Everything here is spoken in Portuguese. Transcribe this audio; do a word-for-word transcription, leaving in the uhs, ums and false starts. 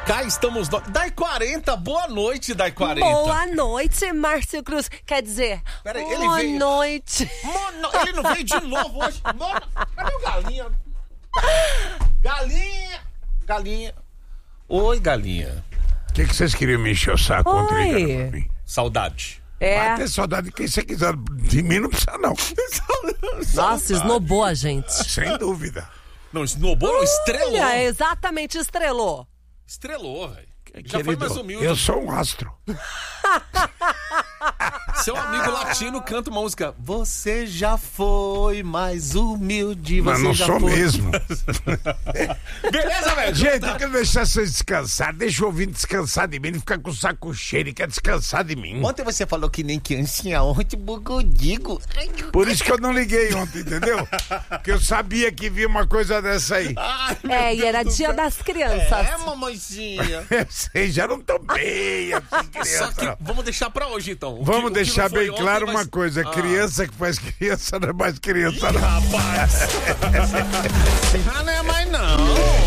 Cá estamos nós. Dai quarenta, boa noite, Dai quarenta. Boa noite, Márcio Cruz. Quer dizer, Peraí, ele boa veio... noite. Mono... Ele não veio de novo hoje. Mono... Cadê o galinha? Galinha! Galinha. Oi, galinha. O que, que vocês queriam me encher o saco ontem, ligando pra mim? Saudade. É. Vai ter saudade de quem você quiser. De mim não precisa, não. Nossa, esnobou a gente. Sem dúvida. Não, esnobou, não, estrelou. Olha, exatamente, estrelou. Estrelou, velho. Já Querido, foi mais humilde. eu sou um astro. Seu amigo latino canta uma música. Você já foi mais humilde. Você Mas não já sou foi... mesmo. Beleza, velho? Gente, eu quero deixar vocês descansar. Deixa o ouvinte descansar de mim. Não ficar com o saco cheio. Ele quer descansar de mim. Ontem você falou que nem criancinha, ontem bugodigo. Por isso que eu não liguei ontem, entendeu? Porque eu sabia que vinha uma coisa dessa aí. Ai, meu É, e Deus era do dia céu. das crianças. É, mamãezinha. Vocês já não estão bem assim, criança. Só que não. vamos deixar pra hoje, então. O Vamos que- o que deixar não foi bem ontem claro vai- uma coisa. Ah. Criança que faz criança não é mais criança, Ih, não. rapaz. Ah, não é mais não.